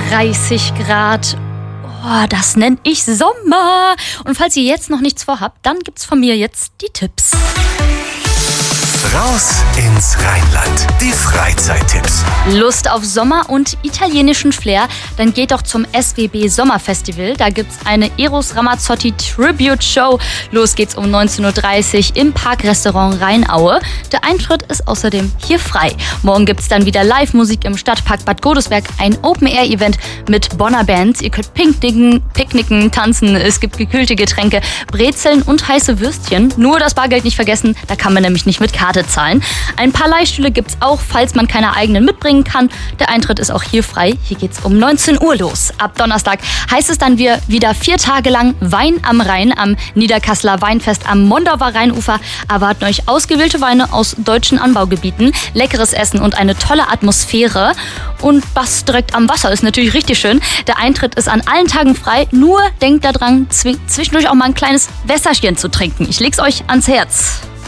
30 Grad. Oh, das nenne ich Sommer. Und falls ihr jetzt noch nichts vorhabt, dann gibt's von mir jetzt die Tipps. Raus ins Rheinland. Die Freizeittipps. Lust auf Sommer und italienischen Flair? Dann geht doch zum SWB Sommerfestival. Da gibt's eine Eros Ramazzotti Tribute Show. Los geht's um 19.30 Uhr im Parkrestaurant Rheinaue. Der Eintritt ist außerdem hier frei. Morgen gibt's dann wieder Live-Musik im Stadtpark Bad Godesberg. Ein Open-Air-Event mit Bonner Bands. Ihr könnt picknicken, tanzen. Es gibt gekühlte Getränke, Brezeln und heiße Würstchen. Nur das Bargeld nicht vergessen. Da kann man nämlich nicht mit Karte zahlen. Ein paar Leihstühle gibt's auch, falls man keine eigenen mitbringen kann. Der Eintritt ist auch hier frei. Hier geht's um 19 Uhr los. Ab Donnerstag heißt es dann wieder 4 Tage lang Wein am Rhein am Niederkasseler Weinfest am Mondauer Rheinufer. Erwarten euch ausgewählte Weine aus deutschen Anbaugebieten, leckeres Essen und eine tolle Atmosphäre. Und was direkt am Wasser ist natürlich richtig schön. Der Eintritt ist an allen Tagen frei. Nur denkt daran, zwischendurch auch mal ein kleines Wässerchen zu trinken. Ich leg's euch ans Herz.